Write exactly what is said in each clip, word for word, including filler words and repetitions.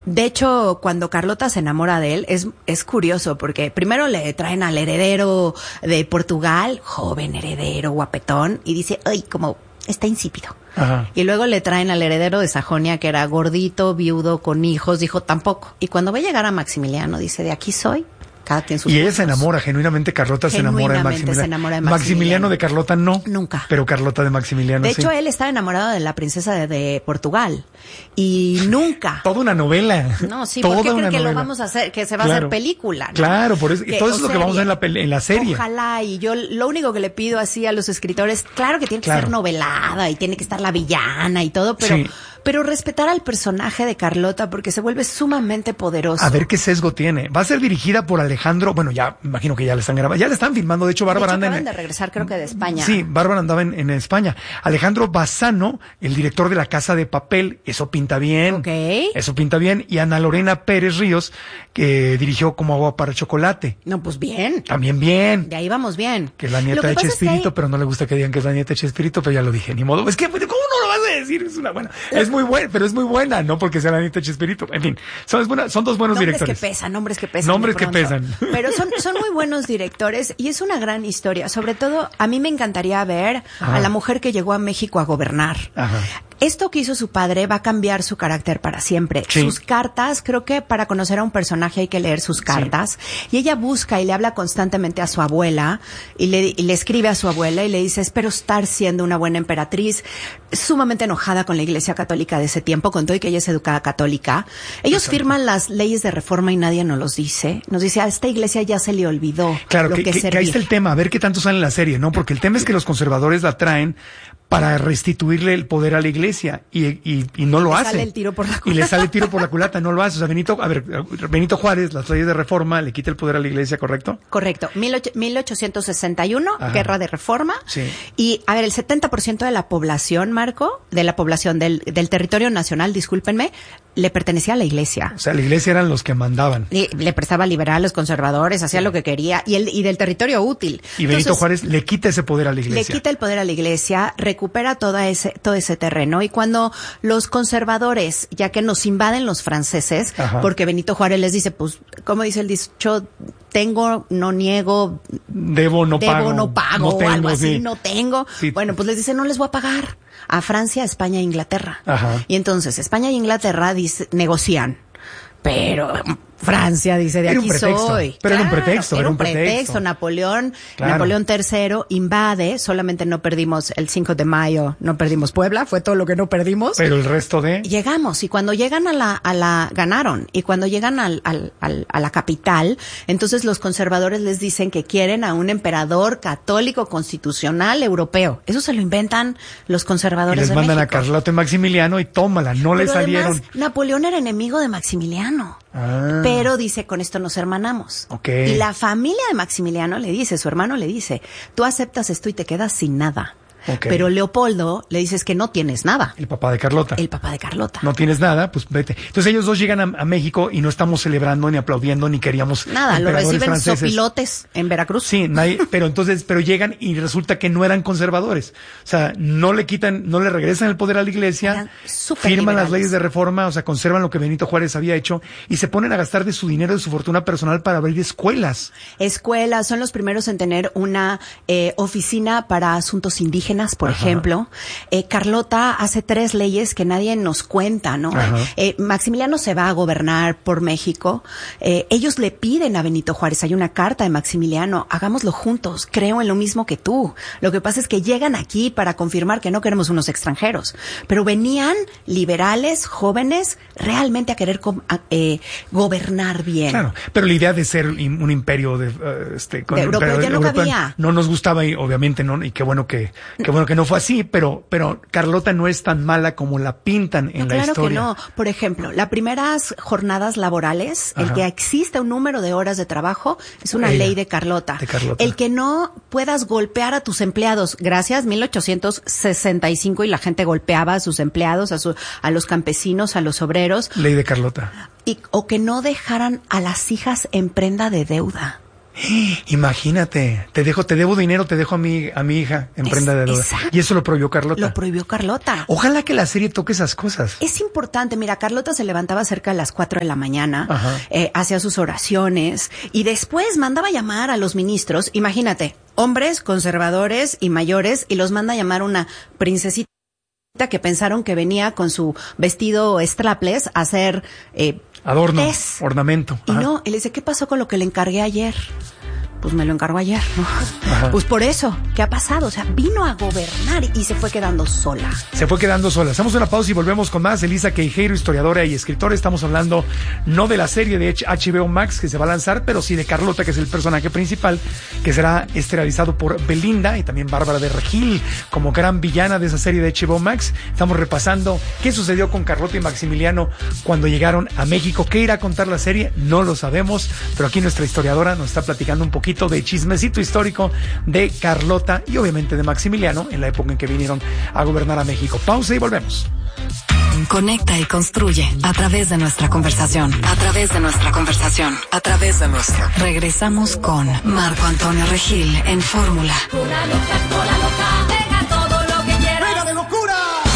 De hecho, cuando Carlota se enamora de él, es, es curioso porque primero le traen al heredero de Portugal, joven heredero, guapetón, y dice, ay, como está insípido. Ajá. Y luego le traen al heredero de Sajonia, que era gordito, viudo, con hijos, dijo tampoco. Y cuando va a llegar a Maximiliano, dice, de aquí soy. Cada quien sus y ella gustos. se enamora, genuinamente Carlota se enamora de Maximiliano. se enamora de Maximiliano. Maximiliano de Carlota no. Nunca. Pero Carlota de Maximiliano De sí. hecho, él estaba enamorado de la princesa de, de Portugal. Y nunca. Toda una novela. No, sí, Toda ¿por qué creen que novela. lo vamos a hacer? Que se va Claro. a hacer película, ¿no? Claro, por eso. Que, todo eso es lo que vamos a ver en la, peli- en la serie. Ojalá, y yo lo único que le pido así a los escritores, claro que tiene que Claro. ser novelada y tiene que estar la villana y todo, pero, Sí. pero respetar al personaje de Carlota porque se vuelve sumamente poderoso. A ver qué sesgo tiene. Va a ser dirigida por Alejandro, bueno, ya imagino que ya le están grabando, ya le están filmando, de hecho Bárbara de hecho, anda acaban en, de regresar, creo que de España. Sí, Bárbara andaba en, en España. Alejandro Bassano, el director de La Casa de Papel, eso pinta bien. Ok. Eso pinta bien. Y Ana Lorena Pérez Ríos, que dirigió Como agua para chocolate. No, pues bien. También bien. De ahí vamos bien. Que es la Lo nieta que de pasa es que Chespirito, hay- pero no le gusta que digan que es la nieta de Chespirito, pero ya lo dije, ni modo. Es que, ¿cómo no lo vas a decir? Es una buena. Es muy buena, pero es muy buena, no porque sea la nieta de Chespirito. En fin, son, es buena- son dos buenos Nombres directores. que pesan, nombres que pesan. Nombres de que pronto. pesan. Pero son, son muy buenos directores y es una gran historia. Sobre todo, a mí me encantaría ver Ajá. a la mujer que llegó a México a gobernar. Ajá. Esto que hizo su padre va a cambiar su carácter para siempre. Sí. Sus cartas, creo que para conocer a un personaje hay que leer sus cartas. Y ella busca y le habla constantemente a su abuela y le, y le escribe a su abuela y le dice, espero estar siendo una buena emperatriz, sumamente enojada con la Iglesia Católica de ese tiempo, con todo y que ella es educada católica. Ellos Exacto. firman las leyes de reforma y nadie nos los dice. Nos dice, a esta iglesia ya se le olvidó Claro, lo que, que, que, es que ahí servir. está el tema, a ver qué tanto sale en la serie, ¿no? Porque el tema es que los conservadores la traen para restituirle el poder a la iglesia y, y, y no lo le hace. sale el tiro por la Y le culata. sale el tiro por la culata, no lo hace. O sea, Benito, a ver, Benito Juárez, las leyes de reforma, le quita el poder a la iglesia, ¿correcto? Correcto. mil ochocientos sesenta y uno, Ajá. guerra de reforma. Sí. Y, a ver, el setenta por ciento de la población, Marco, de la población del, del territorio nacional, discúlpenme, le pertenecía a la iglesia. O sea, la iglesia eran los que mandaban. Y le prestaba liberales, conservadores, hacía lo que quería, y el, y del territorio útil. Y Benito Entonces, Juárez le quita ese poder a la le iglesia. quita el poder a la iglesia, recupera toda ese, todo ese terreno. Y cuando los conservadores, ya que nos invaden los franceses, Ajá. porque Benito Juárez les dice, pues, como dice el dicho, tengo, no niego, Debo, no debo, pago. no pago, no o tengo, algo así, sí. no tengo. Sí. Bueno, pues les dice, no les voy a pagar a Francia, España e Inglaterra. Ajá. Y entonces España e Inglaterra dice, negocian. Pero Francia dice, de Era un aquí pretexto, soy. pero era un Claro, pretexto, Era era un un pretexto. pretexto. Napoleón, Claro. Napoleón tercero invade, solamente no perdimos el cinco de mayo, no perdimos Puebla, fue todo lo que no perdimos. Pero el resto de... Llegamos y cuando llegan a la, a la, ganaron, y cuando llegan al, al, al, a la capital, entonces los conservadores les dicen que quieren a un emperador católico constitucional europeo. Eso se lo inventan los Y conservadores les de mandan México. a Carlota y Maximiliano y tómala, no le Pero salieron. además, Napoleón era enemigo de Maximiliano. Ah. Pero dice, con esto nos hermanamos. Ok. Y la familia de Maximiliano le dice, su hermano le dice, tú aceptas esto y te quedas sin nada. Ok. Pero Leopoldo le dices que no tienes nada. El papá de Carlota. El papá de Carlota. No tienes nada, pues vete. Entonces ellos dos llegan a, a México y no estamos celebrando ni aplaudiendo ni queríamos Nada, lo emperadores reciben franceses. sopilotes en Veracruz. Sí, nadie, pero entonces, pero llegan y resulta que no eran conservadores. O sea, no le quitan, no le regresan el poder a la iglesia, Eran súper firman las liberales. leyes de reforma, o sea, conservan lo que Benito Juárez había hecho y se ponen a gastar de su dinero, de su fortuna personal para abrir escuelas. Escuelas, son los primeros en tener una eh, oficina para asuntos indígenas, por Ajá. ejemplo. Eh, Carlota hace tres leyes que nadie nos cuenta, ¿no? Ajá. Eh, Maximiliano se va a gobernar por México. Eh, ellos le piden a Benito Juárez, hay una carta de Maximiliano, hagámoslo juntos, creo en lo mismo que tú. Lo que pasa es que llegan aquí para confirmar que no queremos unos extranjeros, pero venían liberales, jóvenes, realmente a querer com- a, eh, gobernar bien. Claro, pero la idea de ser im- un imperio de, uh, este, con De europeo imperio ya no europeo cabía. no nos gustaba y obviamente no, y qué bueno que, qué bueno que no fue así, pero, pero Carlota no es tan mala como la pintan en No, la claro historia. que no. Por ejemplo, las primeras jornadas laborales, el Ajá. que exista un número de horas de trabajo, es una Ella, ley de Carlota. de Carlota. El que no puedas golpear a tus empleados, gracias, mil ochocientos sesenta y cinco, y la gente golpeaba a sus empleados, a, su, a los campesinos, a los obreros, Ley de Carlota. y, o que no dejaran a las hijas en prenda de deuda. Imagínate, te dejo, te debo dinero, te dejo a mi, a mi hija en es, prenda de deuda. Y eso lo prohibió Carlota. Lo prohibió Carlota. Ojalá que la serie toque esas cosas. Es importante, mira, Carlota se levantaba cerca de las cuatro de la mañana, eh, hacía sus oraciones y después mandaba llamar a los ministros, imagínate, hombres conservadores y mayores, y los manda a llamar una princesita que pensaron que venía con su vestido strapless a hacer eh, adorno, tes. ornamento. Y Ajá. no, él dice, ¿qué pasó con lo que le encargué ayer? Pues me lo encargó ayer, ¿no? Ajá. Pues por eso, ¿qué ha pasado? O sea, vino a gobernar y se fue quedando sola. Se fue quedando sola. Hacemos una pausa y volvemos con más. Elisa Queijeiro, historiadora y escritora. Estamos hablando no de la serie de H B O Max que se va a lanzar, pero sí de Carlota, que es el personaje principal, que será estelarizado por Belinda y también Bárbara de Regil como gran villana de esa serie de H B O Max. Estamos repasando qué sucedió con Carlota y Maximiliano cuando llegaron a México. ¿Qué irá a contar la serie? No lo sabemos, pero aquí nuestra historiadora nos está platicando un poquito de chismecito histórico de Carlota y obviamente de Maximiliano en la época en que vinieron a gobernar a México. Pausa y volvemos. Conecta y construye a través de nuestra conversación, a través de nuestra conversación, a través de nuestra. Regresamos con Marco Antonio Regil en Fórmula. Una loca, toda loca, deja todo lo que quieras. ¡Venga de locura!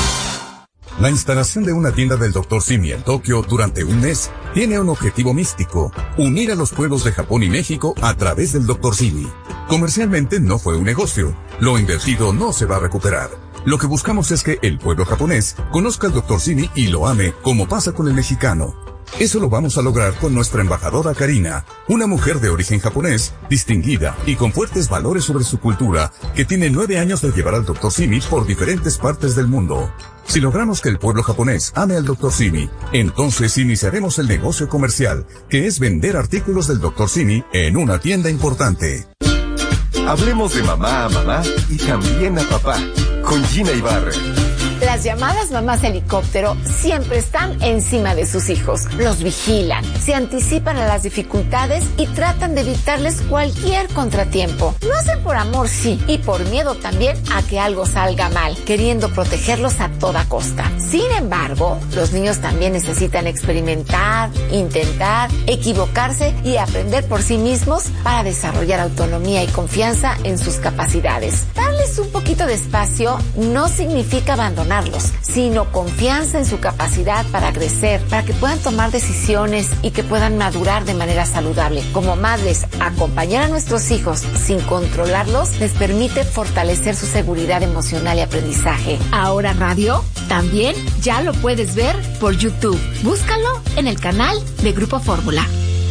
La instalación de una tienda del doctor Simi en Tokio durante un mes tiene un objetivo místico: unir a los pueblos de Japón y México a través del doctor Simi. Comercialmente no fue un negocio. Lo invertido no se va a recuperar. Lo que buscamos es que el pueblo japonés conozca al doctor Simi y lo ame como pasa con el mexicano. Eso lo vamos a lograr con nuestra embajadora Karina, una mujer de origen japonés, distinguida y con fuertes valores sobre su cultura, que tiene nueve años de llevar al doctor Simi por diferentes partes del mundo. Si logramos que el pueblo japonés ame al doctor Simi, entonces iniciaremos el negocio comercial, que es vender artículos del doctor Simi en una tienda importante. Hablemos de mamá a mamá y también a papá, con Gina Ibarra. Las llamadas mamás helicóptero siempre están encima de sus hijos, los vigilan, se anticipan a las dificultades y tratan de evitarles cualquier contratiempo. Lo hacen por amor, sí, y por miedo también a que algo salga mal, queriendo protegerlos a toda costa. Sin embargo, los niños también necesitan experimentar, intentar, equivocarse y aprender por sí mismos para desarrollar autonomía y confianza en sus capacidades. Darles un poquito de espacio no significa abandonar, sino confianza en su capacidad para crecer, para que puedan tomar decisiones y que puedan madurar de manera saludable. Como madres, acompañar a nuestros hijos sin controlarlos les permite fortalecer su seguridad emocional y aprendizaje. Ahora Radio también ya lo puedes ver por YouTube. Búscalo en el canal de Grupo Fórmula.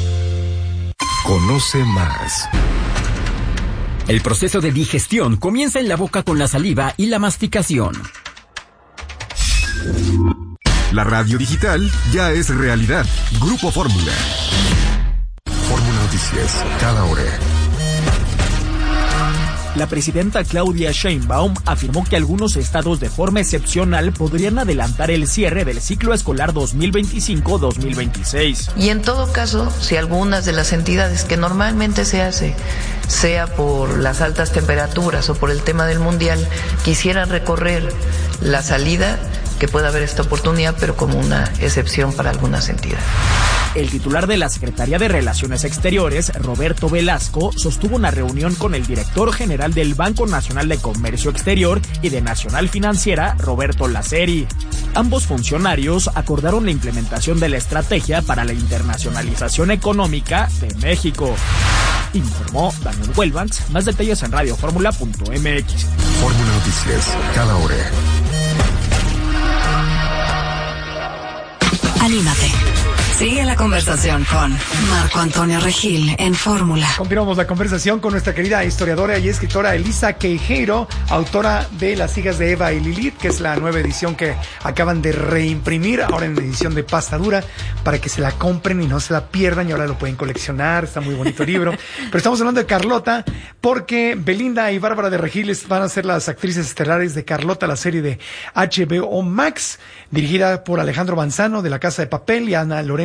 Conoce más. El proceso de digestión comienza en la boca con la saliva y la masticación. La radio digital ya es realidad. Grupo Fórmula. Fórmula Noticias, cada hora. La presidenta Claudia Sheinbaum afirmó que algunos estados de forma excepcional podrían adelantar el cierre del ciclo escolar dos mil veinticinco dos mil veintiséis. Y en todo caso, si algunas de las entidades que normalmente se hace, sea por las altas temperaturas o por el tema del mundial, quisieran recorrer la salida, que pueda haber esta oportunidad, pero como una excepción para algunas entidades. El titular de la Secretaría de Relaciones Exteriores, Roberto Velasco, sostuvo una reunión con el director general del Banco Nacional de Comercio Exterior y de Nacional Financiera, Roberto Laceri. Ambos funcionarios acordaron la implementación de la estrategia para la internacionalización económica de México. Informó Daniel Huelvans. Más detalles en radio fórmula punto m x. Fórmula Noticias, cada hora. Anímate. Sigue la conversación con Marco Antonio Regil en Fórmula. Continuamos la conversación con nuestra querida historiadora y escritora Elisa Queijeiro, autora de Las hijas de Eva y Lilith, que es la nueva edición que acaban de reimprimir, ahora en edición de pasta dura, para que se la compren y no se la pierdan, y ahora lo pueden coleccionar. Está muy bonito el libro. Pero estamos hablando de Carlota, porque Belinda y Bárbara de Regil van a ser las actrices estelares de Carlota, la serie de H B O Max, dirigida por Alejandro Manzano de La Casa de Papel y Ana Lorena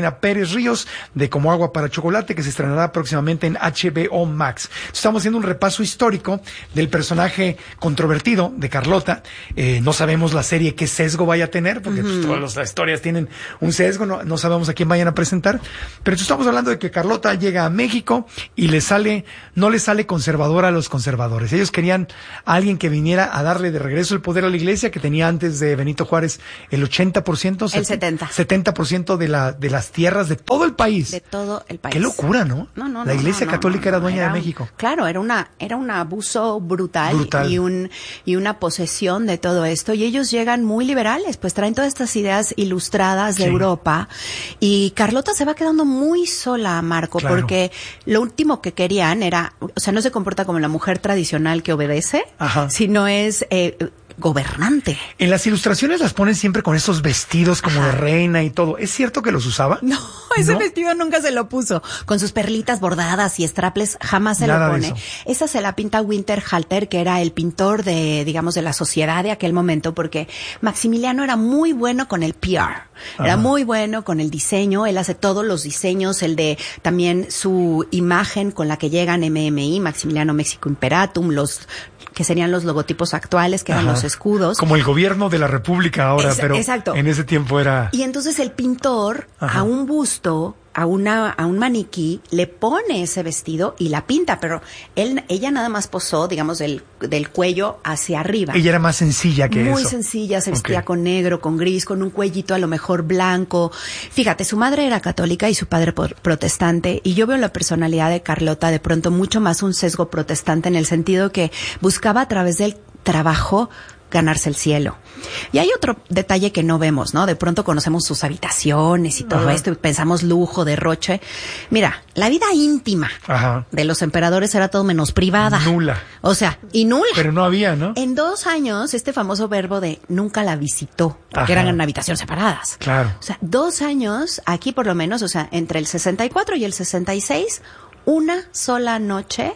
Lorena Pérez Ríos, de Como Agua para Chocolate, que se estrenará próximamente en H B O Max. Estamos haciendo un repaso histórico del personaje controvertido de Carlota. Eh, no sabemos la serie qué sesgo vaya a tener, porque uh-huh. pues, todas las historias tienen un sesgo, no, no sabemos a quién vayan a presentar, pero estamos hablando de que Carlota llega a México y le sale, no le sale conservadora a los conservadores. Ellos querían a alguien que viniera a darle de regreso el poder a la iglesia, que tenía antes de Benito Juárez el ochenta por ciento, el setenta setenta por ciento de la de las tierras de todo el país. De todo el país. Qué locura, ¿no? No, no, la iglesia no, no, católica no, no, era dueña era de un, México. Claro, era una era un abuso brutal, brutal y un y una posesión de todo esto, y ellos llegan muy liberales, pues traen todas estas ideas ilustradas de sí. Europa, y Carlota se va quedando muy sola, Marco, claro. porque lo último que querían era, o sea, no se comporta como la mujer tradicional que obedece, Ajá. sino es eh, gobernante. En las ilustraciones las ponen siempre con esos vestidos como Ajá. de reina y todo. ¿Es cierto que los usaba? No, ese ¿No? vestido nunca se lo puso. Con sus perlitas bordadas y straples jamás se Nada lo pone. Esa se la pinta Winterhalter, que era el pintor de, digamos, de la sociedad de aquel momento, porque Maximiliano era muy bueno con el P R. Era Ajá. muy bueno con el diseño. Él hace todos los diseños, el de también su imagen con la que llegan M M I, Maximiliano México Imperatum, los que serían los logotipos actuales, que eran Ajá. los escudos. Como el gobierno de la República ahora, es, pero exacto. en ese tiempo era... Y entonces el pintor Ajá. a un busto, a una a un maniquí, le pone ese vestido y la pinta, pero él ella nada más posó, digamos, del, del cuello hacia arriba. Ella era más sencilla que Muy eso. Muy sencilla, se vestía okay. con negro, con gris, con un cuellito a lo mejor blanco. Fíjate, su madre era católica y su padre protestante, y yo veo la personalidad de Carlota de pronto mucho más un sesgo protestante, en el sentido que buscaba a través del trabajo ganarse el cielo. Y hay otro detalle que no vemos, ¿no? De pronto conocemos sus habitaciones y todo Ajá. esto y pensamos lujo, derroche. Mira, la vida íntima Ajá. de los emperadores era todo menos privada. Nula. O sea, y nula. Pero no había, ¿no? En dos años, este famoso verbo de nunca la visitó, porque Ajá. eran en habitaciones separadas. Claro. O sea, dos años, aquí por lo menos, o sea, entre el sesenta y cuatro y el sesenta y seis, una sola noche.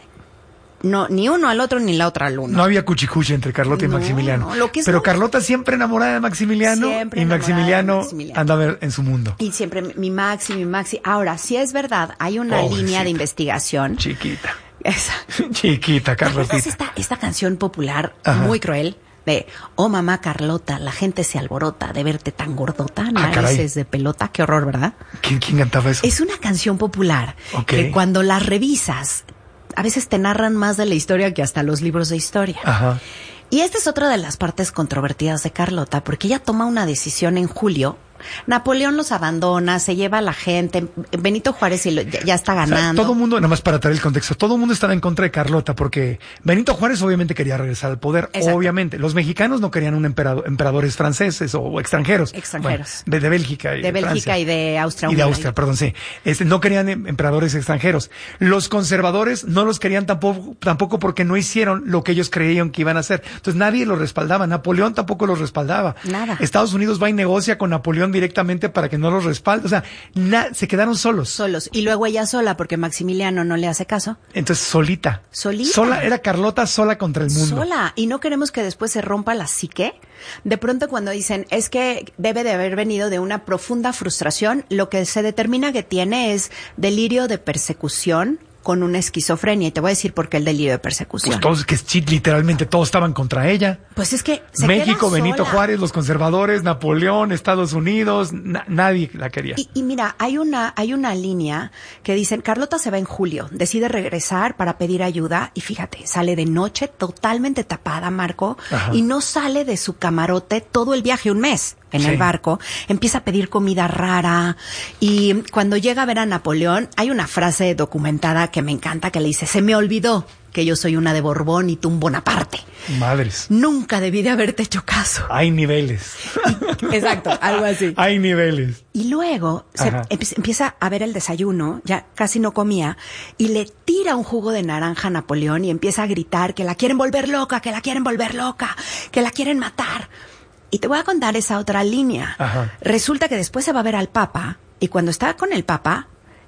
No, ni uno al otro ni la otra al uno. No había cuchicuchi entre Carlota y no, Maximiliano. No, lo que es Pero no... Carlota siempre enamorada de Maximiliano siempre y Maximiliano, Maximiliano andaba en su mundo. Y siempre mi Maxi, mi Maxi. Ahora, si es verdad, hay una Pobrecita. línea de investigación. Chiquita. Esa. Chiquita, Carlotita. Esta, esta canción popular Ajá. muy cruel de oh mamá Carlota, la gente se alborota de verte tan gordota, narices ah, de pelota, qué horror, ¿verdad? ¿Quién, quién cantaba eso? Es una canción popular okay. que cuando la revisas a veces te narran más de la historia que hasta los libros de historia. Ajá. Y esta es otra de las partes controvertidas de Carlota, porque ella toma una decisión en julio. Napoleón los abandona, se lleva a la gente, Benito Juárez y lo, ya, ya está ganando. O sea, todo el mundo, nada más para traer el contexto, todo el mundo estaba en contra de Carlota, porque Benito Juárez obviamente quería regresar al poder, Exacto. obviamente. Los mexicanos no querían un emperador, emperadores franceses o, o extranjeros. Extranjeros. Bueno, de, de Bélgica y de, de Bélgica Francia. y de Austria. Y de Austria, perdón, sí. Este, no querían emperadores extranjeros. Los conservadores no los querían tampoco, tampoco porque no hicieron lo que ellos creían que iban a hacer. Entonces nadie los respaldaba. Napoleón tampoco los respaldaba. Nada. Estados Unidos va y negocia con Napoleón directamente para que no los respalde. O sea, na, se quedaron solos. Solos. Y luego ella sola, porque Maximiliano no le hace caso. Entonces, solita. Solita. Sola, era Carlota sola contra el mundo. Sola. Y no queremos que después se rompa la psique. De pronto cuando dicen, es que debe de haber venido de una profunda frustración, lo que se determina que tiene es delirio de persecución con una esquizofrenia. Y te voy a decir por qué el delirio de persecución. Pues todos, que literalmente todos estaban contra ella. Pues es que se México, queda Benito sola. Juárez, los conservadores, Napoleón, Estados Unidos, na- nadie la quería. Y, y mira, hay una, hay una línea que dicen, Carlota se va en julio, decide regresar para pedir ayuda y fíjate, sale de noche totalmente tapada, Marco, Ajá. y no sale de su camarote todo el viaje, un mes. En sí. el barco, empieza a pedir comida rara y cuando llega a ver a Napoleón, hay una frase documentada que me encanta que le dice, se me olvidó que yo soy una de Borbón y tú un Bonaparte. Madres. Nunca debí de haberte hecho caso. Hay niveles. Y, exacto, algo así. Hay niveles. Y luego se emp- empieza a ver el desayuno, ya casi no comía, y le tira un jugo de naranja a Napoleón y empieza a gritar que la quieren volver loca, que la quieren volver loca, que la quieren matar. Y te voy a contar esa otra línea. Ajá. Resulta que después se va a ver al Papa, y cuando está con el Papa,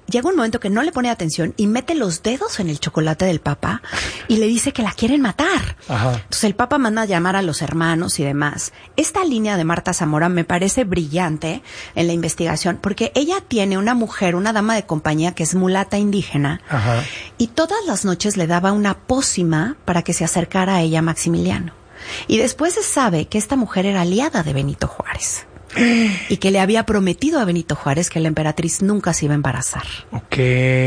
llega un momento que no le pone atención y mete los dedos en el chocolate del Papa y le dice que la quieren matar. Ajá. Entonces el Papa manda a llamar a los hermanos y demás. Esta línea de Marta Zamora me parece brillante en la investigación porque ella tiene una mujer, una dama de compañía que es mulata indígena. Ajá. Y todas las noches le daba una pócima para que se acercara a ella Maximiliano. Y después se sabe que esta mujer era aliada de Benito Juárez. Y que le había prometido a Benito Juárez que la emperatriz nunca se iba a embarazar. Ok.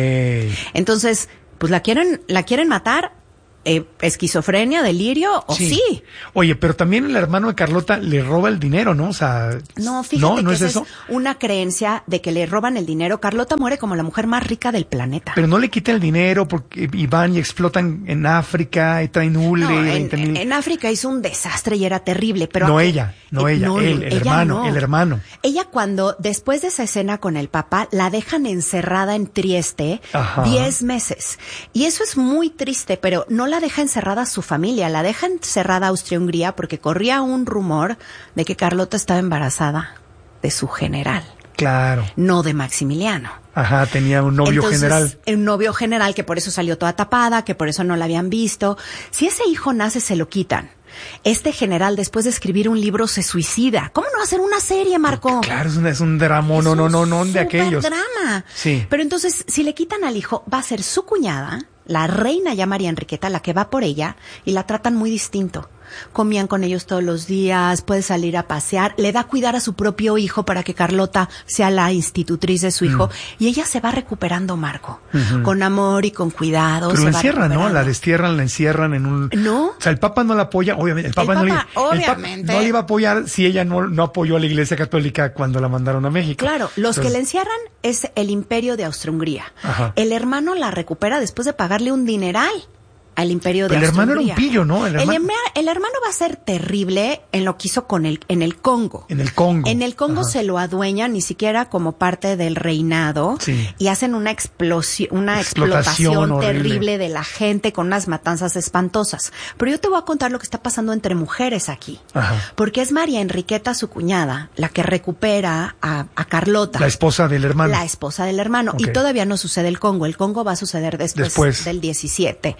Entonces, pues la quieren, la quieren matar. Eh, esquizofrenia, delirio, o sí. sí. Oye, pero también el hermano de Carlota le roba el dinero, ¿no? O sea, no, fíjate no, que ¿no es esa eso? Es una creencia de que le roban el dinero. Carlota muere como la mujer más rica del planeta. Pero no le quitan el dinero porque y van y explotan en África y traen hule. No, y en, en, en África hizo un desastre y era terrible, pero no aquí, ella, no eh, ella, no, él, el ella hermano, no. el hermano. Ella cuando después de esa escena con el Papa la dejan encerrada en Trieste diez meses y eso es muy triste, pero no la deja encerrada su familia, la deja encerrada Austria-Hungría porque corría un rumor de que Carlota estaba embarazada de su general. Claro. No de Maximiliano. Ajá, tenía un novio Entonces, general. Un novio general que por eso salió toda tapada, que por eso no la habían visto. Si ese hijo nace, se lo quitan. Este general, después de escribir un libro, se suicida. ¿Cómo no hacer una serie, Marco? Porque, claro, es un, es un drama, no, no, no, no, de aquellos. Es un drama. Sí. Pero entonces, si le quitan al hijo, va a ser su cuñada, la reina ya María Enriqueta, la que va por ella, y la tratan muy distinto. Comían con ellos todos los días, puede salir a pasear, le da a cuidar a su propio hijo para que Carlota sea la institutriz de su hijo, mm. y ella se va recuperando, Marco, uh-huh. con amor y con cuidado. Pero se la encierran, va ¿no? La destierran, la encierran en un... ¿No? O sea, el Papa no la apoya, obviamente, el Papa, el no, Papa, le, obviamente. El Papa no le iba a apoyar si ella no, no apoyó a la Iglesia Católica cuando la mandaron a México. Claro, los Entonces, que la encierran es el Imperio de Austria-Hungría. El hermano la recupera después de pagarle un dineral al Imperio de Pero el hermano era un Austria-Hungría. pillo, ¿no? El hermano... El, el hermano va a ser terrible en lo que hizo con el, en el Congo. En el Congo. En el Congo Ajá. se lo adueñan ni siquiera como parte del reinado. Sí. Y hacen una explosión, una explotación, explotación terrible de la gente con unas matanzas espantosas. Pero yo te voy a contar lo que está pasando entre mujeres aquí. Ajá. Porque es María Enriqueta, su cuñada, la que recupera a, a Carlota. La esposa del hermano. La esposa del hermano. Okay. Y todavía no sucede el Congo. El Congo va a suceder después, después. del diecisiete.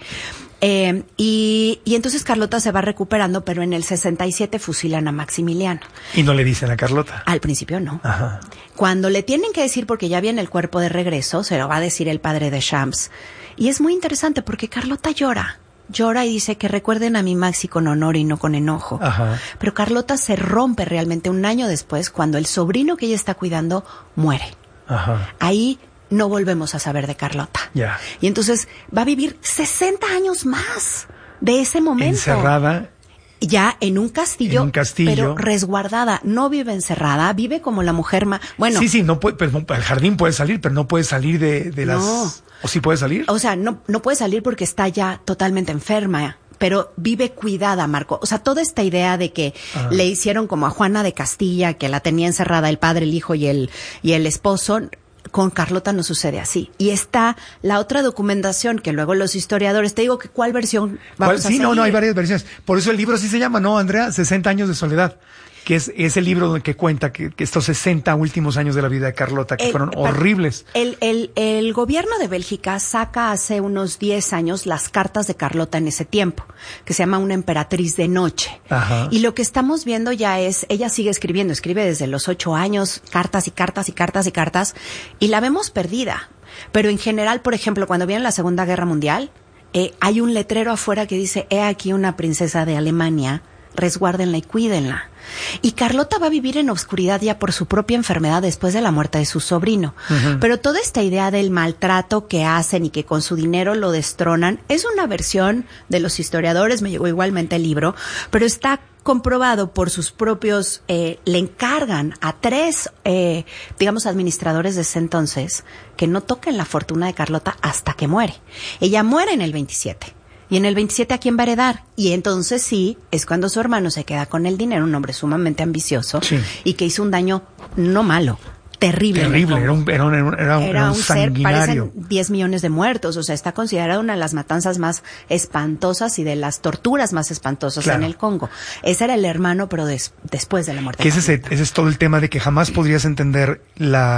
Eh, y, y entonces Carlota se va recuperando, pero en el sesenta y siete fusilan a Maximiliano. Y no le dicen a Carlota. Al principio no. Ajá. Cuando le tienen que decir, porque ya viene el cuerpo de regreso, se lo va a decir el padre de Champs. Y es muy interesante porque Carlota llora. Llora y dice que recuerden a mi Maxi con honor y no con enojo. Ajá. Pero Carlota se rompe realmente un año después cuando el sobrino que ella está cuidando muere. Ajá. Ahí no volvemos a saber de Carlota. Ya. Y entonces va a vivir sesenta años más de ese momento. Encerrada. Ya en un castillo, en un castillo, pero resguardada. No vive encerrada, vive como la mujer más... Bueno. Sí, sí, no puede, pero al jardín puede salir, pero no puede salir de, de las... No. ¿O sí puede salir? O sea, no, no puede salir porque está ya totalmente enferma. Pero vive cuidada, Marco. O sea, toda esta idea de que ah. le hicieron como a Juana de Castilla, que la tenía encerrada el padre, el hijo y el, y el esposo... Con Carlota no sucede así. Y está la otra documentación que luego los historiadores, te digo que cuál versión vamos ¿Cuál? a Sí, seguir. no, no, hay varias versiones. Por eso el libro así se llama, ¿no, Andrea? sesenta años de soledad. Que es ese libro donde que cuenta que, que estos sesenta últimos años de la vida de Carlota, que el, fueron horribles. El, el, el gobierno de Bélgica saca hace unos diez años las cartas de Carlota en ese tiempo, que se llama Una emperatriz de noche. Ajá. Y lo que estamos viendo ya es, ella sigue escribiendo, escribe desde los ocho años, cartas y cartas y cartas y cartas, y la vemos perdida. Pero en general, por ejemplo, cuando viene la Segunda Guerra Mundial, eh, hay un letrero afuera que dice, he aquí una princesa de Alemania, resguárdenla y cuídenla. Y Carlota va a vivir en obscuridad ya por su propia enfermedad después de la muerte de su sobrino. Uh-huh. Pero toda esta idea del maltrato que hacen y que con su dinero lo destronan es una versión de los historiadores, me llegó igualmente el libro, pero está comprobado por sus propios, eh, le encargan a tres, eh, digamos, administradores de ese entonces que no toquen la fortuna de Carlota hasta que muere. Ella muere en el veintisiete. Y en el veintisiete, ¿a quién va a heredar? Y entonces sí, es cuando su hermano se queda con el dinero, un hombre sumamente ambicioso, sí. y que hizo un daño no malo, terrible. Terrible, era un, era un, era un, era era un, un ser, sanguinario. Parecen diez millones de muertos, o sea, está considerada una de las matanzas más espantosas y de las torturas más espantosas claro. en el Congo. Ese era el hermano, pero des, después de la muerte. Que de ese, es, ese es todo el tema de que jamás podrías entender la...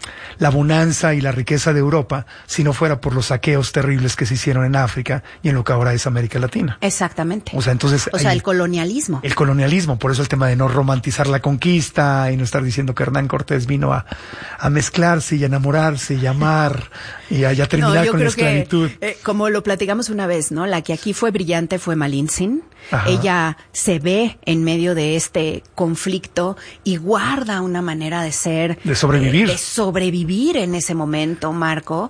la bonanza y la riqueza de Europa si no fuera por los saqueos terribles que se hicieron en África y en lo que ahora es América Latina. Exactamente. O sea, entonces... O sea, ahí, el colonialismo. El colonialismo, por eso el tema de no romantizar la conquista y no estar diciendo que Hernán Cortés vino a, a mezclarse y a enamorarse y a amar y a, y a terminar no, yo con creo la esclavitud. Que, eh, como lo platicamos una vez, ¿no? La que aquí fue brillante fue Malintzin. Ajá. Ella se ve en medio de este conflicto y guarda una manera de ser... De sobrevivir. Eh, de sobrevivir en ese momento, Marco,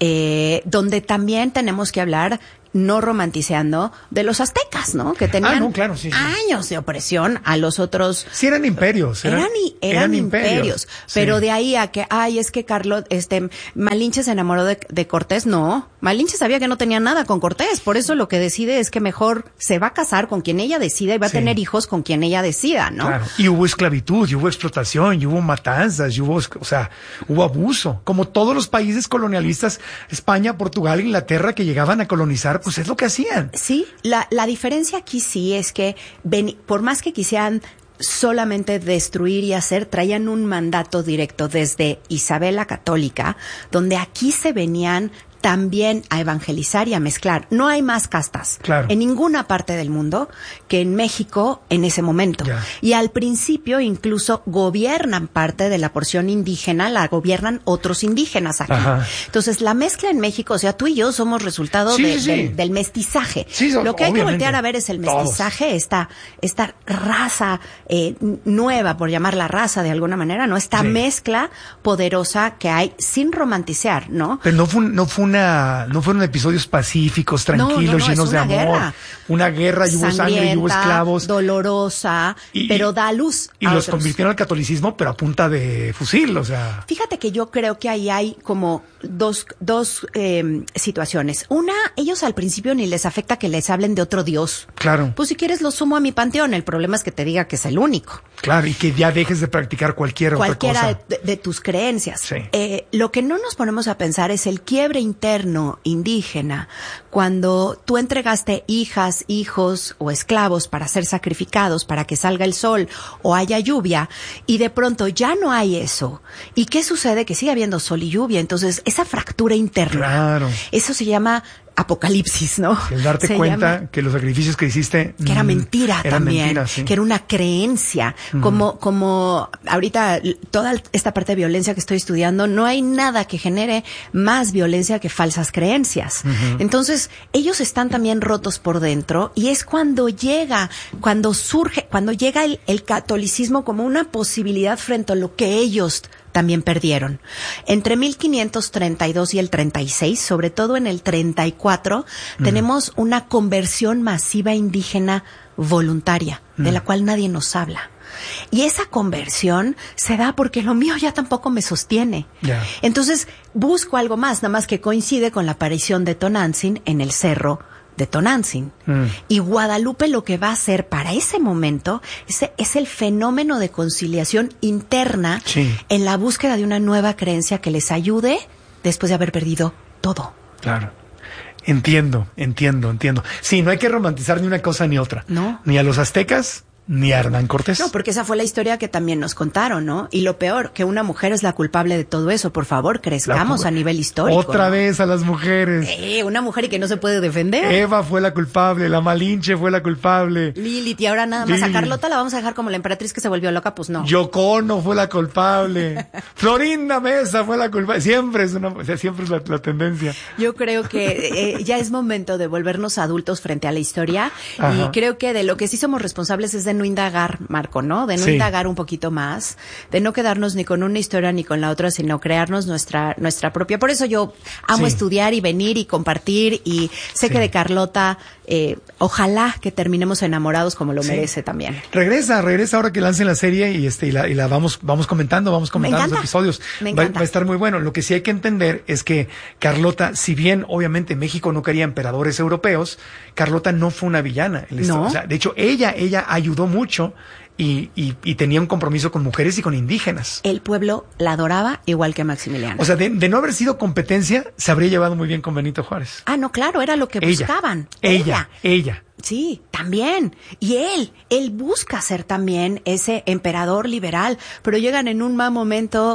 eh, donde también tenemos que hablar, no romanticeando, de los aztecas, ¿no? Que tenían ah, no, claro, sí, sí. años de opresión a los otros. Sí, eran imperios. Eran, eran, eran, eran imperios. imperios sí. Pero de ahí a que, ay, es que Carlos, este, Malinche se enamoró de, de Cortés, no. Malinche sabía que no tenía nada con Cortés, por eso lo que decide es que mejor se va a casar con quien ella decida y va sí. a tener hijos con quien ella decida, ¿no? Claro. Y hubo esclavitud, y hubo explotación, y hubo matanzas, y hubo, o sea, hubo abuso. Como todos los países colonialistas, España, Portugal, Inglaterra, que llegaban a colonizar, pues es lo que hacían. Sí, la, la diferencia aquí sí es que ven, por más que quisieran solamente destruir y hacer, traían un mandato directo desde Isabel la Católica, donde aquí se venían también a evangelizar y a mezclar. No hay más castas claro. en ninguna parte del mundo que en México en ese momento. Ya. Y al principio incluso gobiernan parte de la porción indígena, la gobiernan otros indígenas aquí. Ajá. Entonces la mezcla en México, o sea, tú y yo somos resultado sí, de, sí. Del, del mestizaje. Sí, so, Lo que hay obviamente. que voltear a ver es el mestizaje, esta, esta raza eh, nueva, por llamarla raza de alguna manera, ¿no? Esta sí. mezcla poderosa que hay sin romanticear, ¿no? Pero no fue, no fue Una, no fueron episodios pacíficos, tranquilos, no, no, no, llenos de amor. Guerra. Una guerra, y hubo sangre, y hubo esclavos. Dolorosa, y, pero da luz. Y a los otros. convirtieron al catolicismo, pero a punta de fusil, o sea. Fíjate que yo creo que ahí hay como dos, dos eh, situaciones. Una, ellos al principio ni les afecta que les hablen de otro Dios. Claro. Pues si quieres lo sumo a mi panteón, el problema es que te diga que es el único. Claro, y que ya dejes de practicar cualquier Cualquiera otra cosa. De, de tus creencias. Sí. Eh, lo que no nos ponemos a pensar es el quiebre interno indígena, cuando tú entregaste hijas, hijos o esclavos para ser sacrificados, para que salga el sol o haya lluvia, y de pronto ya no hay eso. ¿Y qué sucede? Que sigue habiendo sol y lluvia. Entonces, esa fractura interna, claro. eso se llama apocalipsis, ¿no? El darte se cuenta llama, que los sacrificios que hiciste que era mentira eran también, mentiras, sí. que era una creencia, uh-huh. como como ahorita toda esta parte de violencia que estoy estudiando, no hay nada que genere más violencia que falsas creencias. Uh-huh. Entonces, ellos están también rotos por dentro y es cuando llega, cuando surge, cuando llega el, el catolicismo como una posibilidad frente a lo que ellos también perdieron. Entre mil quinientos treinta y dos y el treinta y seis, sobre todo en el treinta y cuatro, mm. tenemos una conversión masiva indígena voluntaria, mm. de la cual nadie nos habla. Y esa conversión se da porque lo mío ya tampoco me sostiene. Yeah. Entonces, busco algo más, nada más que coincide con la aparición de Tonantzin en el cerro de Tonantzin. Mm. Y Guadalupe lo que va a hacer para ese momento es, es el fenómeno de conciliación interna sí. en la búsqueda de una nueva creencia que les ayude después de haber perdido todo. Claro. Entiendo, entiendo, entiendo. Sí, no hay que romantizar ni una cosa ni otra. No. Ni a los aztecas, ni a Hernán Cortés. No, porque esa fue la historia que también nos contaron, ¿no? Y lo peor, que una mujer es la culpable de todo eso. Por favor, crezcamos la, a nivel histórico. Otra ¿no? vez a las mujeres. Eh, una mujer y que no se puede defender. Eva fue la culpable, la Malinche fue la culpable. Lilith, y ahora nada más Lilith. A Carlota la vamos a dejar como la emperatriz que se volvió loca, pues no. Yoko Ono fue la culpable. Florinda Mesa fue la culpable. Siempre es una, o sea, siempre es la, la tendencia. Yo creo que eh, ya es momento de volvernos adultos frente a la historia. Ajá. Y creo que de lo que sí somos responsables es de no indagar, Marco, ¿no? De no sí. indagar un poquito más, de no quedarnos ni con una historia ni con la otra, sino crearnos nuestra nuestra propia. Por eso yo amo sí. estudiar y venir y compartir, y sé sí. que de Carlota, eh, ojalá que terminemos enamorados como lo sí. merece también. Regresa, regresa ahora que lancen la serie y este y la, y la vamos vamos comentando, vamos comentando los episodios. Me va, encanta. va a estar muy bueno. Lo que sí hay que entender es que Carlota, si bien obviamente México no quería emperadores europeos, Carlota no fue una villana. No. O sea, de hecho, ella, ella ayudó mucho. Y, y, y tenía un compromiso con mujeres y con indígenas. El pueblo la adoraba igual que Maximiliano. O sea, de, de no haber sido competencia, se habría llevado muy bien con Benito Juárez. Ah, no, claro, era lo que ella, buscaban. Ella, ella. ella. Sí, también. Y él, él busca ser también ese emperador liberal, pero llegan en un mal momento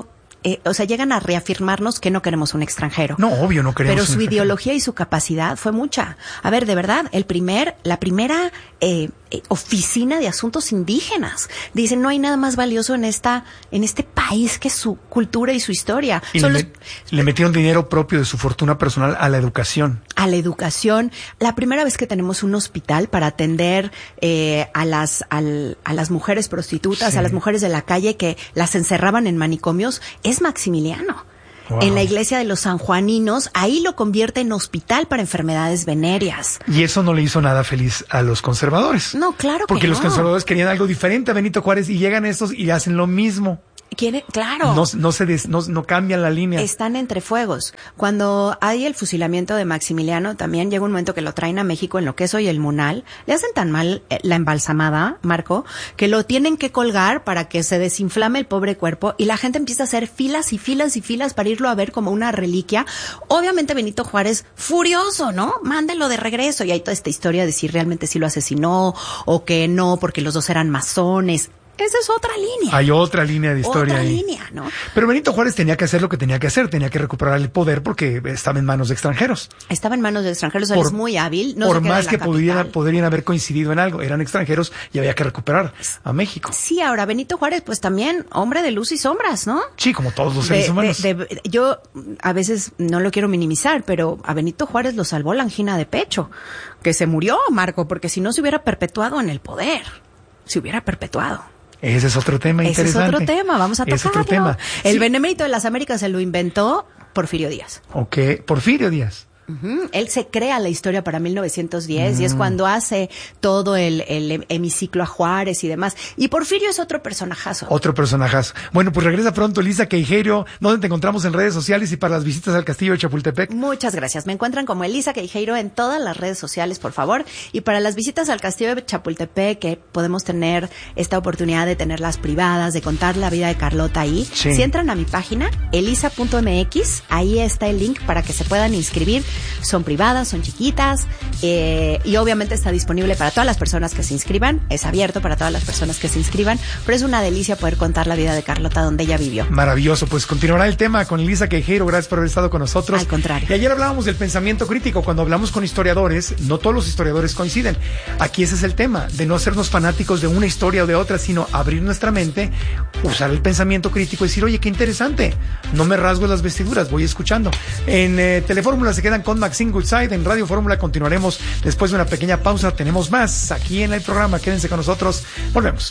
eh, o sea, llegan a reafirmarnos que no queremos un extranjero. No, obvio, no queremos Pero un su extranjero. ideología y su capacidad fue mucha. A ver, de verdad, el primer, la primera eh, eh, oficina de asuntos indígenas. Dicen, no hay nada más valioso en esta, en este país que su cultura y su historia. Y Son le, los- le metieron dinero propio de su fortuna personal a la educación. a la educación. La primera vez que tenemos un hospital para atender eh, a las al, a las mujeres prostitutas, Sí. a las mujeres de la calle que las encerraban en manicomios, es Maximiliano. Wow. En la iglesia de los sanjuaninos, ahí lo convierte en hospital para enfermedades venéreas. Y eso no le hizo nada feliz a los conservadores. No, claro que Porque los no. conservadores querían algo diferente a Benito Juárez y llegan estos y hacen lo mismo. Quiere, claro. No, no se des- no, no cambian la línea. Están entre fuegos. Cuando hay el fusilamiento de Maximiliano, también llega un momento que lo traen a México en lo que es hoy el Munal. Le hacen tan mal eh, la embalsamada, Marco, que lo tienen que colgar para que se desinflame el pobre cuerpo y la gente empieza a hacer filas y filas y filas para irlo a ver como una reliquia. Obviamente Benito Juárez, furioso, ¿no? Mándelo de regreso. Y hay toda esta historia de si realmente sí lo asesinó o que no, porque los dos eran masones. Esa es otra línea. Hay otra línea de historia Otra ahí. línea, ¿no? Pero Benito Juárez tenía que hacer lo que tenía que hacer, tenía que recuperar el poder porque estaba en manos de extranjeros. Estaba en manos de extranjeros, él Por- es muy hábil. No Por se queda en más la que capital. pudieran, podrían haber coincidido en algo, eran extranjeros y había que recuperar a México. Sí, ahora Benito Juárez, pues también hombre de luz y sombras, ¿no? Sí, como todos los seres De- humanos. de- de- yo a veces no lo quiero minimizar, pero a Benito Juárez lo salvó la angina de pecho, que se murió, Marco, porque si no se hubiera perpetuado en el poder, se hubiera perpetuado. Ese es otro tema Ese es interesante. otro tema, vamos a tocarlo. Es otro tema. El Sí. Benemérito de las Américas se lo inventó Porfirio Díaz. Ok, Porfirio Díaz. Ujú. Él se crea la historia para mil novecientos diez y es Mm. cuando hace todo el, el hemiciclo a Juárez y demás. Y Porfirio es otro personajazo. Otro personajazo. Bueno, pues regresa pronto Elisa Queijeiro. ¿Dónde te encontramos en redes sociales y para las visitas al castillo de Chapultepec? Muchas gracias. Me encuentran como Elisa Queijeiro en todas las redes sociales, por favor. Y para las visitas al castillo de Chapultepec, que podemos tener esta oportunidad de tenerlas privadas, de contar la vida de Carlota ahí, Sí. si entran a mi página, elisa punto m x, ahí está el link para que se puedan inscribir. Son privadas, son chiquitas, eh, y obviamente está disponible para todas las personas que se inscriban. Es abierto para todas las personas que se inscriban, pero es una delicia poder contar la vida de Carlota donde ella vivió. Maravilloso, pues continuará el tema con Elisa Queijeiro. Gracias por haber estado con nosotros. Al contrario. Y ayer hablábamos del pensamiento crítico. Cuando hablamos con historiadores, no todos los historiadores coinciden. Aquí ese es el tema, de no hacernos fanáticos de una historia o de otra, sino abrir nuestra mente, usar el pensamiento crítico y decir, oye, qué interesante. No me rasgo las vestiduras, voy escuchando. En eh, Telefórmula se quedan con Maxine Goodside. En Radio Fórmula continuaremos después de una pequeña pausa. Tenemos más aquí en el programa. Quédense con nosotros. Volvemos.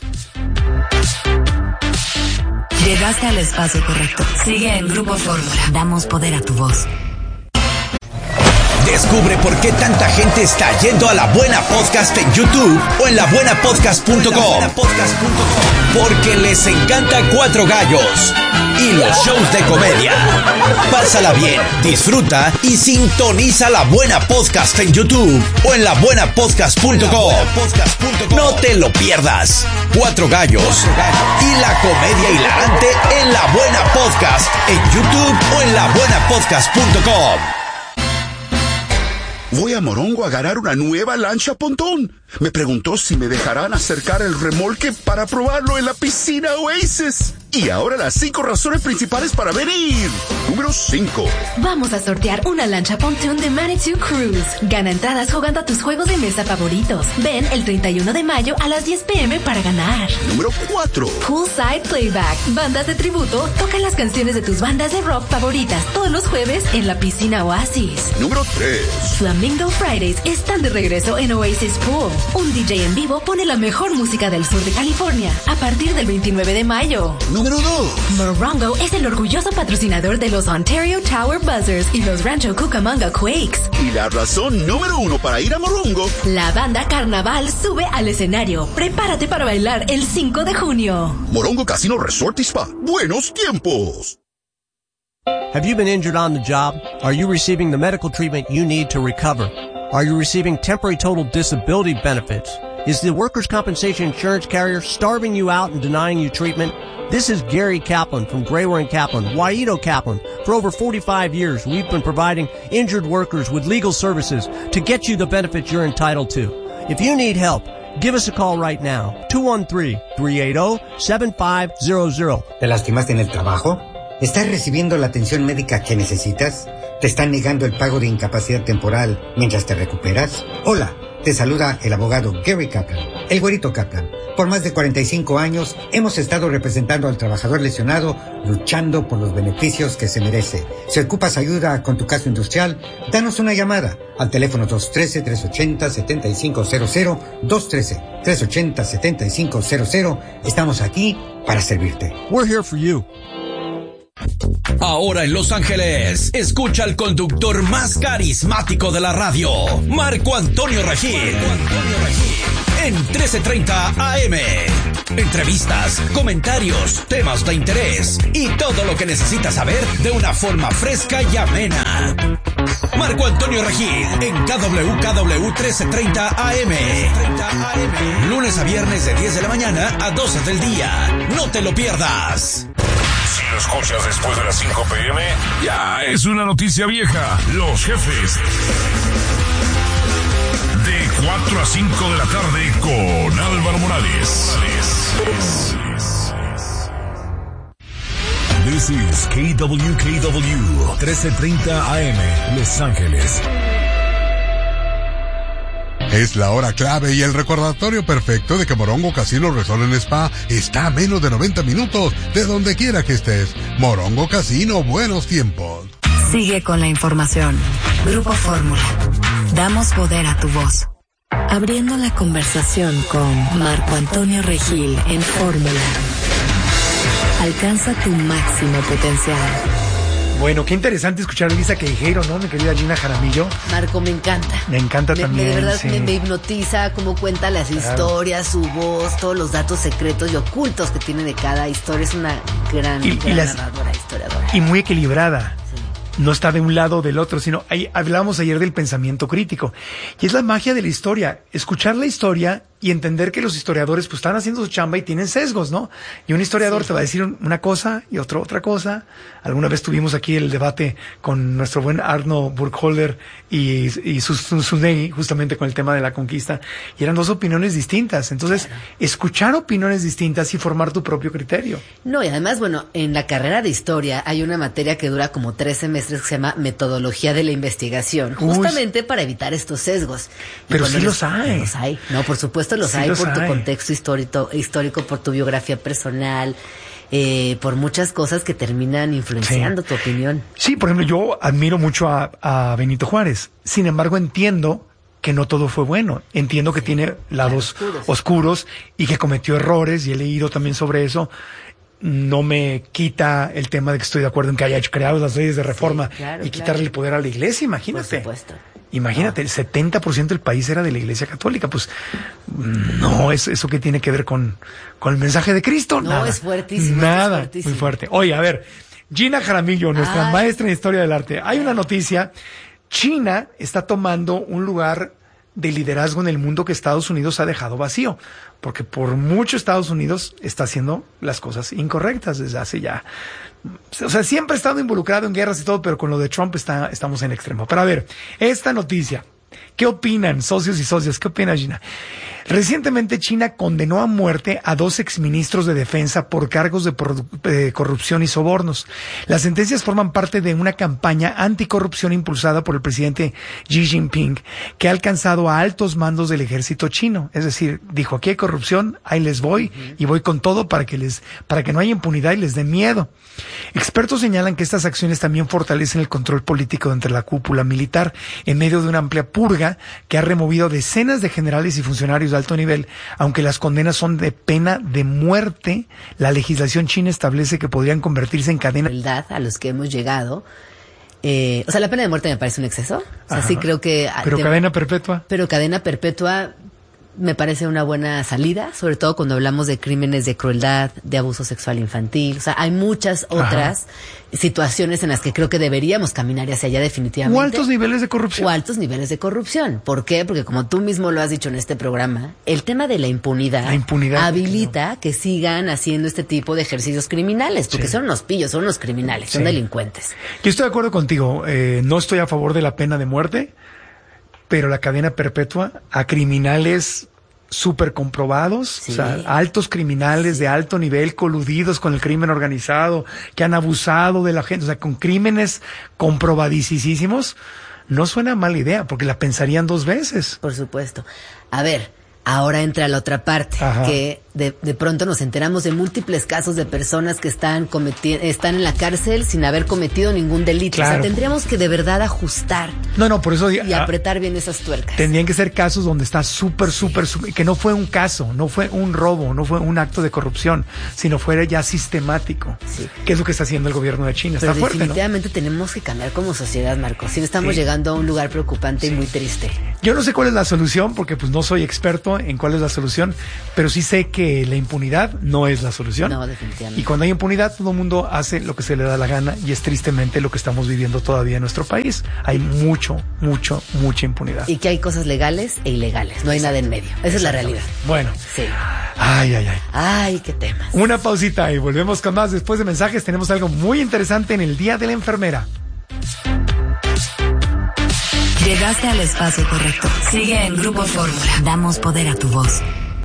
Llegaste al espacio correcto. Sigue en Grupo Fórmula. Damos poder a tu voz. Descubre por qué tanta gente está yendo a La Buena Podcast en YouTube o en la buena podcast punto com. Porque les encanta Cuatro Gallos y los shows de comedia. Pásala bien, disfruta y sintoniza La Buena Podcast en YouTube o en la buena podcast punto com. No te lo pierdas. Cuatro Gallos y la comedia hilarante en La Buena Podcast en YouTube o en la buena podcast punto com. Voy a Morongo a ganar una nueva lancha pontón. Me preguntó si me dejarán acercar el remolque para probarlo en la piscina Oasis. Y ahora las cinco razones principales para venir. Número cinco. Vamos a sortear una lancha pontoon de Manitou Cruise. Gana entradas jugando a tus juegos de mesa favoritos. Ven el treinta y uno de mayo a las diez pm para ganar. Número cuatro. Poolside Playback. Bandas de tributo tocan las canciones de tus bandas de rock favoritas todos los jueves en la piscina Oasis. Número tres. Flamingo Fridays están de regreso en Oasis Pool. Un D J en vivo pone la mejor música del sur de California a partir del veintinueve de mayo. Número dos. Morongo es el orgulloso patrocinador de los Ontario Tower Buzzers y los Rancho Cucamonga Quakes. Y la razón número uno para ir a Morongo. La banda Carnaval sube al escenario. Prepárate para bailar el cinco de junio. Morongo Casino Resort y Spa. Buenos tiempos. Have you been injured on the job? Are you receiving the medical treatment you need to recover? Are you receiving temporary total disability benefits? Is the workers' compensation insurance carrier starving you out and denying you treatment? This is Gary Kaplan from Grayware and Kaplan, Waito Kaplan. For over forty-five years, we've been providing injured workers with legal services to get you the benefits you're entitled to. If you need help, give us a call right now. two one three, three eight zero, seven five zero zero. ¿Te lastimaste en el trabajo? ¿Estás recibiendo la atención médica que necesitas? ¿Te están negando el pago de incapacidad temporal mientras te recuperas? Hola, te saluda el abogado Gary Kaplan, el güerito Kaplan. Por más de cuarenta y cinco años hemos estado representando al trabajador lesionado, luchando por los beneficios que se merece. Si ocupas ayuda con tu caso industrial, danos una llamada al teléfono dos uno tres, tres ocho cero, siete cinco cero cero, dos uno tres, tres ocho cero, siete cinco cero cero. Estamos aquí para servirte. We're here for you. Ahora en Los Ángeles, escucha al conductor más carismático de la radio, Marco Antonio Regil. En trece treinta A M. Entrevistas, comentarios, temas de interés y todo lo que necesitas saber de una forma fresca y amena. Marco Antonio Regil en K W K W trece treinta A M. Lunes a viernes de diez de la mañana a doce del día. No te lo pierdas. Si lo escuchas después de las cinco pe eme, ya es una noticia vieja. Los jefes. De cuatro a cinco de la tarde con Álvaro Morales. This is K W K W trece treinta A M, Los Ángeles. Es la hora clave y el recordatorio perfecto de que Morongo Casino Resort en Spa está a menos de noventa minutos de donde quiera que estés. Morongo Casino, buenos tiempos. Sigue con la información. Grupo Fórmula. Damos poder a tu voz. Abriendo la conversación con Marco Antonio Regil en Fórmula. Alcanza tu máximo potencial. Bueno, qué interesante escuchar a Elisa Queijeiro, ¿no? Mi querida Gina Jaramillo. Marco, me encanta. Me encanta me, también. Me, de verdad sí. me, me hipnotiza cómo cuenta las claro. historias, su voz, todos los datos secretos y ocultos que tiene de cada historia. Es una gran, y, gran y las, narradora, historiadora. Y muy equilibrada. Sí. No está de un lado o del otro, sino ahí hablábamos ayer del pensamiento crítico. Y es la magia de la historia. Escuchar la historia y entender que los historiadores pues están haciendo su chamba y tienen sesgos, ¿no? Y un historiador sí. te va a decir una cosa y otro otra cosa. Alguna vez tuvimos aquí el debate con nuestro buen Arno Burkholder y, y Sunei, justamente con el tema de la conquista, y eran dos opiniones distintas. Entonces, claro. escuchar opiniones distintas y formar tu propio criterio. No, y además, bueno, en la carrera de historia hay una materia que dura como tres semestres que se llama metodología de la investigación, justamente Uy. para evitar estos sesgos. Pero sí los hay. Los hay. No, por supuesto los sí hay los por hay. tu contexto histórico, histórico, por tu biografía personal, eh, por muchas cosas que terminan influenciando sí. tu opinión. Sí, por ejemplo, yo admiro mucho a, a Benito Juárez. Sin embargo, entiendo que no todo fue bueno. Entiendo que sí. tiene lados oscuros. oscuros y que cometió errores, y he leído también sobre eso. No me quita el tema de que estoy de acuerdo en que haya creado las leyes de reforma sí, claro, y quitarle claro. el poder a la iglesia, imagínate. Por supuesto. Imagínate, el setenta por ciento del país era de la Iglesia Católica. Pues no, es eso que tiene que ver con, con el mensaje de Cristo. No, nada, es fuertísimo. Nada, es fuertísimo. muy fuerte. Oye, a ver, Gina Jaramillo, nuestra Ay. maestra en Historia del Arte. Hay una noticia. China está tomando un lugar de liderazgo en el mundo que Estados Unidos ha dejado vacío. Porque por mucho Estados Unidos está haciendo las cosas incorrectas desde hace ya... O sea, siempre ha estado involucrado en guerras y todo, pero con lo de Trump está, estamos en extremo. Pero a ver, esta noticia, ¿qué opinan, socios y socias? ¿Qué opina Gina? Recientemente China condenó a muerte a dos exministros de defensa por cargos de, de corrupción y sobornos. Las sentencias forman parte de una campaña anticorrupción impulsada por el presidente Xi Jinping, que ha alcanzado a altos mandos del ejército chino. Es decir, dijo, aquí hay corrupción, ahí les voy, uh-huh. y voy con todo para que les, para que no haya impunidad y les dé miedo. Expertos señalan que estas acciones también fortalecen el control político entre la cúpula militar en medio de una amplia purga que ha removido decenas de generales y funcionarios de alto nivel. Aunque las condenas son de pena de muerte, la legislación china establece que podrían convertirse en cadena. A los que hemos llegado. Eh, o sea, la pena de muerte me parece un exceso. O sea, Ajá. sí creo que... Pero de, cadena perpetua. Pero cadena perpetua me parece una buena salida, sobre todo cuando hablamos de crímenes de crueldad, de abuso sexual infantil. O sea, hay muchas otras Ajá. situaciones en las que creo que deberíamos caminar hacia allá definitivamente. O altos niveles de corrupción. O altos niveles de corrupción. ¿Por qué? Porque como tú mismo lo has dicho en este programa, el tema de la impunidad, la impunidad habilita no. que sigan haciendo este tipo de ejercicios criminales, porque sí. son unos pillos, son unos criminales, sí. son delincuentes. Yo estoy de acuerdo contigo. Eh, no estoy a favor de la pena de muerte, pero la cadena perpetua a criminales súper comprobados, Sí. o sea, altos criminales de alto nivel, coludidos con el crimen organizado, que han abusado de la gente, o sea, con crímenes comprobadísimos, no suena mala idea, porque la pensarían dos veces. Por supuesto. A ver, ahora entra la otra parte, Ajá. que de, de pronto nos enteramos de múltiples casos de personas que están cometi- están en la cárcel sin haber cometido ningún delito. Claro. O sea, tendríamos que de verdad ajustar No, no, por eso y ah, apretar bien esas tuercas. tendrían que ser casos donde está súper, súper, súper, que no fue un caso, no fue un robo, no fue un acto de corrupción, sino fuera ya sistemático. Sí. Que es lo que está haciendo el gobierno de China. Pero Está fuerte, ¿no? definitivamente tenemos que cambiar como sociedad, Marcos. Si no estamos Sí. llegando a un lugar preocupante y muy triste. Yo no sé cuál es la solución, porque pues no soy experto en cuál es la solución, pero sí sé que la impunidad no es la solución. No, definitivamente. Y cuando hay impunidad, todo el mundo hace lo que se le da la gana, y es tristemente lo que estamos viviendo todavía en nuestro país. Hay mucho, mucho, mucha impunidad. Y que hay cosas legales e ilegales. No hay nada en medio. Esa es la realidad. Bueno. Sí. Ay, ay, ay. Ay, qué temas. Una pausita y volvemos con más. Después de mensajes tenemos algo muy interesante en el Día de la Enfermera. Llegaste al espacio correcto. Sigue en Grupo Fórmula. Damos poder a tu voz.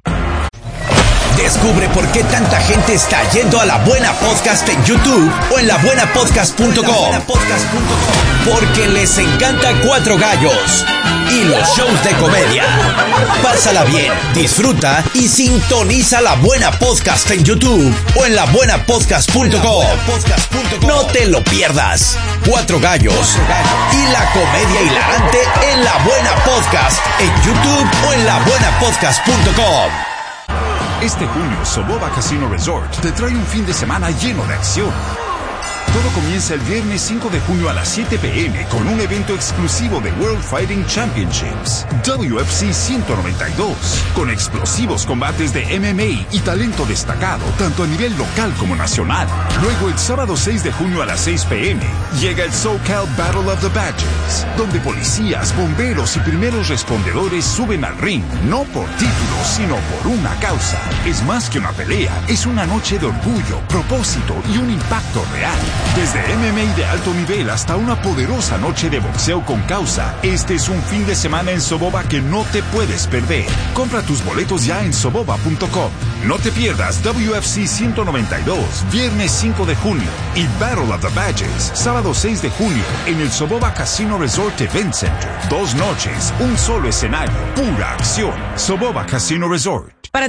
Descubre por qué tanta gente está yendo a La Buena Podcast en YouTube o en la buena podcast punto com. Porque les encanta Cuatro Gallos y los shows de comedia. Pásala bien, disfruta y sintoniza La Buena Podcast en YouTube o en la buena podcast punto com. No te lo pierdas. Cuatro Gallos y la comedia hilarante en La Buena Podcast en YouTube o en la buena podcast punto com. Este junio, Soboba Casino Resort te trae un fin de semana lleno de acción. Todo comienza el viernes cinco de junio a las siete pe eme con un evento exclusivo de World Fighting Championships, W F C ciento noventa y dos, con explosivos combates de eme eme a y talento destacado, tanto a nivel local como nacional. Luego, el sábado seis de junio a las seis pe eme, llega el SoCal Battle of the Badges, donde policías, bomberos y primeros respondedores suben al ring, no por títulos, sino por una causa. Es más que una pelea, es una noche de orgullo, propósito y un impacto real. Desde eme eme a de alto nivel hasta una poderosa noche de boxeo con causa, este es un fin de semana en Soboba que no te puedes perder. Compra tus boletos ya en soboba punto com. No te pierdas W F C ciento noventa y dos, viernes cinco de junio, y Battle of the Badges, sábado seis de junio, en el Soboba Casino Resort Event Center. Dos noches, un solo escenario, pura acción. Soboba Casino Resort. Para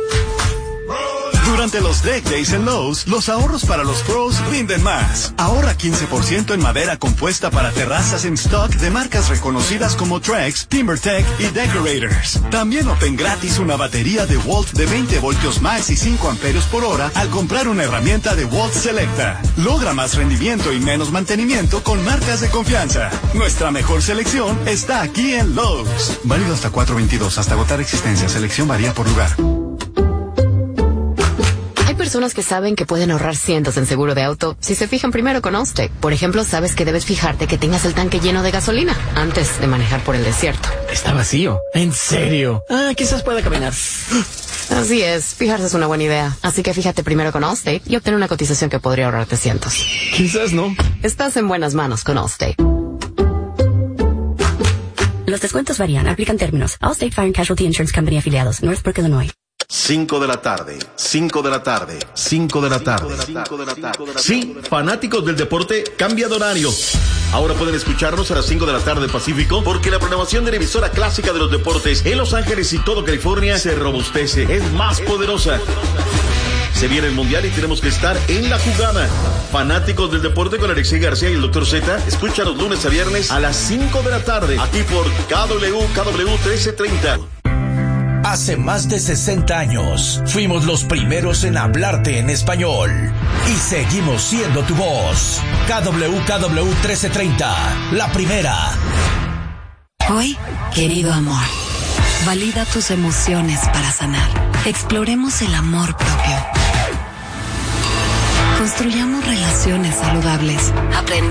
Durante los Deck Days en Lowe's, los ahorros para los pros rinden más. Ahorra quince por ciento en madera compuesta para terrazas en stock de marcas reconocidas como Trex, TimberTech y Decorators. También obtén gratis una batería de Walt de veinte voltios max y cinco amperios por hora al comprar una herramienta de Walt Selecta. Logra más rendimiento y menos mantenimiento con marcas de confianza. Nuestra mejor selección está aquí en Lowe's. Válido hasta cuatro veintidós, hasta agotar existencia. Selección varía por lugar. Personas que saben que pueden ahorrar cientos en seguro de auto si se fijan primero con Allstate. Por ejemplo, sabes que debes fijarte que tengas el tanque lleno de gasolina antes de manejar por el desierto. Está vacío. ¿En serio? Ah, quizás pueda caminar. Así es, fijarse es una buena idea. Así que fíjate primero con Allstate y obtén una cotización que podría ahorrarte cientos. Quizás no. Estás en buenas manos con Allstate. Los descuentos varían, aplican términos. Allstate Fire and Casualty Insurance Company afiliados, Northbrook, Illinois. cinco de la tarde, cinco de la tarde, cinco de la tarde. Sí, fanáticos del deporte, cambia de horario. Ahora pueden escucharnos a las cinco de la tarde Pacífico, porque la programación de la emisora clásica de los deportes en Los Ángeles y todo California se robustece, es más poderosa. Se viene el Mundial y tenemos que estar en la jugada. Fanáticos del deporte con Alexei García y el doctor Z, escucha los lunes a viernes a las cinco de la tarde, aquí por K W K W trece treinta. Hace más de sesenta años, fuimos los primeros en hablarte en español. Y seguimos siendo tu voz. K W K W trece treinta, la primera. Hoy, querido amor, valida tus emociones para sanar. Exploremos el amor propio. Construyamos relaciones saludables. Aprendamos